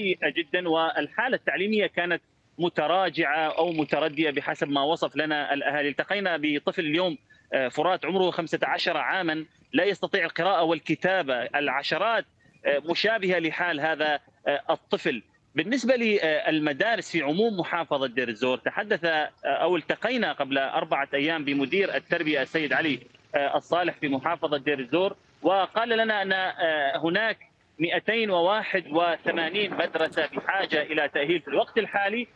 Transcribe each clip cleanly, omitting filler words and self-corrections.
سيئة جدا، والحالة التعليمية كانت متراجعة أو متردية بحسب ما وصف لنا الأهالي. التقينا بطفل اليوم فرات عمره 15 عاما لا يستطيع القراءة والكتابة، العشرات مشابهة لحال هذا الطفل. بالنسبة للمدارس في عموم محافظة دير الزور، تحدث أو التقينا قبل 4 أيام بمدير التربية السيد علي الصالح في محافظة دير الزور، وقال لنا أن هناك 281 مدرسة بحاجة إلى تأهيل في الوقت الحالي.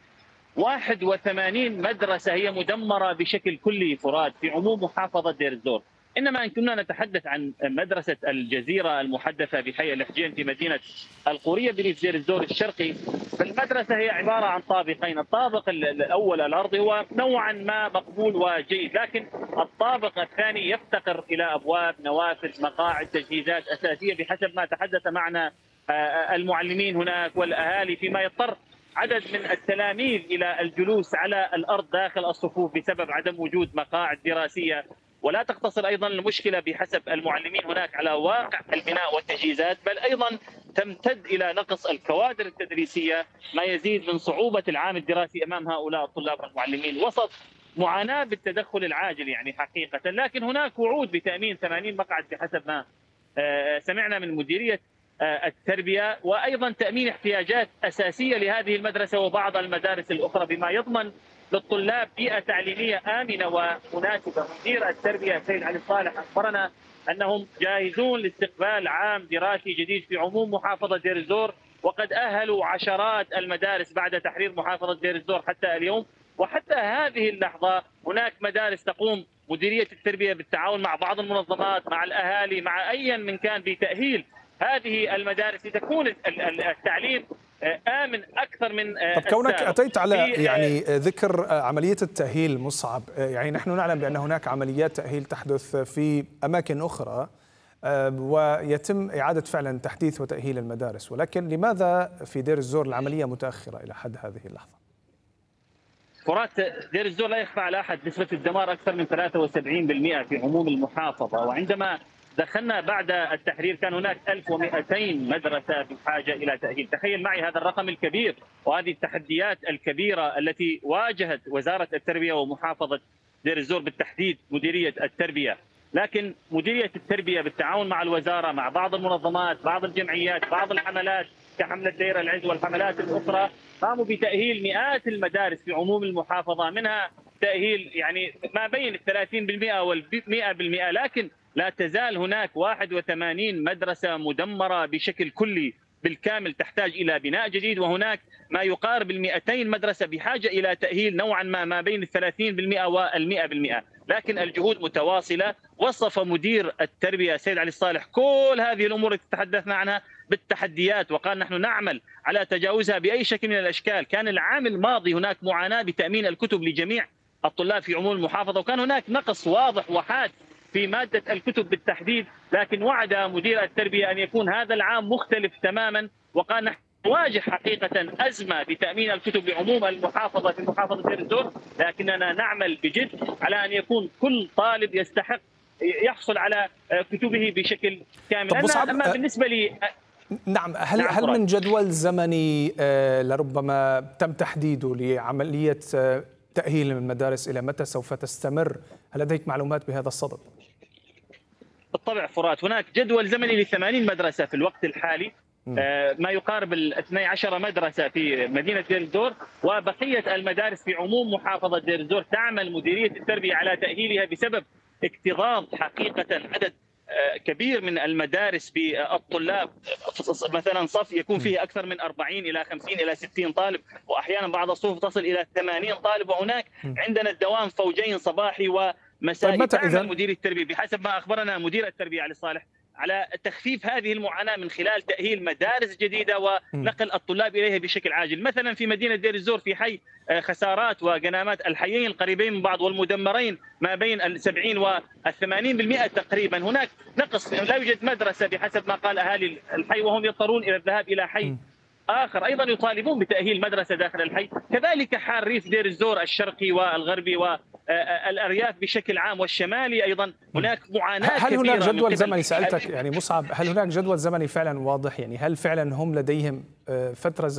81 مدرسة هي مدمرة بشكل كلي فراد في عموم محافظة دير الزور. إنما إن كنا نتحدث عن مدرسة الجزيرة المحدثة بحي الحجين في مدينة القورية بريف دير الزور الشرقي، فالمدرسة هي عبارة عن طابقين. الطابق الأول الأرضي هو نوعا ما مقبول وجيد، لكن الطابق الثاني يفتقر إلى أبواب، نوافذ، مقاعد، تجهيزات أساسية بحسب ما تحدث معنا المعلمين هناك والأهالي، فيما يضطر عدد من التلاميذ إلى الجلوس على الأرض داخل الصفوف بسبب عدم وجود مقاعد دراسية. ولا تقتصر أيضا المشكلة بحسب المعلمين هناك على واقع البناء والتجهيزات، بل أيضا تمتد إلى نقص الكوادر التدريسية، ما يزيد من صعوبة العام الدراسي أمام هؤلاء الطلاب والمعلمين وسط معاناة بالتدخل العاجل يعني حقيقة. لكن هناك وعود بتأمين 80 مقعد بحسب ما سمعنا من مديرية التربية، وأيضا تأمين احتياجات أساسية لهذه المدرسة وبعض المدارس الأخرى بما يضمن للطلاب بيئة تعليمية آمنة ومناسبة. مدير التربية السيد علي الصالح أخبرنا أنهم جاهزون لاستقبال عام دراسي جديد في عموم محافظة دير الزور، وقد أهلوا عشرات المدارس بعد تحرير محافظة دير الزور حتى اليوم. وحتى هذه اللحظة هناك مدارس تقوم مديرية التربية بالتعاون مع بعض المنظمات، مع الأهالي، مع أيا من كان بتأهيل هذه المدارس لتكون التعليم آمن أكثر من طب كونك أتيت على يعني ذكر عملية التأهيل مصعب، يعني نحن نعلم بأن هناك عمليات تأهيل تحدث في أماكن أخرى ويتم إعادة فعلا تحديث وتأهيل المدارس، ولكن لماذا في دير الزور العملية متأخرة إلى حد هذه اللحظة؟ فرات دير الزور لا يخفى على أحد نسبة الدمار أكثر من 73% في عموم المحافظة، وعندما دخلنا بعد التحرير كان هناك 1200 مدرسة بحاجة إلى تأهيل. تخيل معي هذا الرقم الكبير وهذه التحديات الكبيرة التي واجهت وزارة التربية ومحافظة دير الزور بالتحديد مديرية التربية. لكن مديرية التربية بالتعاون مع الوزارة، مع بعض المنظمات، بعض الجمعيات، بعض الحملات كحملة دير العز والحملات الأخرى، قاموا بتأهيل مئات المدارس في عموم المحافظة، منها تأهيل يعني ما بين 30% وال100%. لكن لا تزال هناك 81 مدرسة مدمرة بشكل كلي بالكامل تحتاج إلى بناء جديد، وهناك ما يقارب 200 مدرسة بحاجة إلى تأهيل نوعا ما بين 30% وال100%. لكن الجهود متواصلة. وصف مدير التربية السيد علي الصالح كل هذه الأمور التي تحدثنا عنها بالتحديات، وقال نحن نعمل على تجاوزها بأي شكل من الأشكال. كان العام الماضي هناك معاناة بتأمين الكتب لجميع الطلاب في عموم المحافظة، وكان هناك نقص واضح وحاد في مادة الكتب بالتحديد، لكن وعد مدير التربية أن يكون هذا العام مختلف تماما، وقال نحن نواجه حقيقة أزمة بتأمين الكتب لعموم المحافظة في محافظة دير الزور، لكننا نعمل بجد على أن يكون كل طالب يستحق يحصل على كتبه بشكل كامل. أما بالنسبة لي نعم، هل من جدول زمني لربما تم تحديده لعملية تأهيل المدارس إلى متى سوف تستمر؟ هل لديك معلومات بهذا الصدد؟ بالطبع فرات، هناك جدول زمني ل80 مدرسة في الوقت الحالي، ما يقارب 12 مدرسة في مدينة دير الزور، وبقية المدارس في عموم محافظة دير الزور تعمل مديرية التربية على تأهيلها بسبب اكتظاظ حقيقة عدد كبير من المدارس بالطلاب. مثلا صف يكون فيه أكثر من 40 إلى 50 إلى 60 طالب، وأحيانا بعض الصفوف تصل إلى 80 طالب، وهناك عندنا الدوام فوجين صباحي ومسائي. طيب متى إذن؟ مدير التربية بحسب ما أخبرنا مدير التربية علي الصالح على تخفيف هذه المعاناة من خلال تأهيل مدارس جديدة ونقل الطلاب إليها بشكل عاجل. مثلا في مدينة دير الزور في حي خسارات وقنامات، الحيين القريبين من بعض والمدمرين ما بين 70 و 80% تقريبا، هناك نقص، لا يوجد مدرسة بحسب ما قال أهالي الحي، وهم يضطرون إلى الذهاب إلى حي آخر أيضا يطالبون بتأهيل مدرسة داخل الحي. كذلك حال ريف دير الزور الشرقي والغربي والأرياف بشكل عام والشمالي أيضا هناك معاناة هل كبيرة. هناك جدول زمني، سألتك يعني مصعب، هل هناك جدول زمني فعلا واضح؟ يعني هل فعلا هم لديهم فترة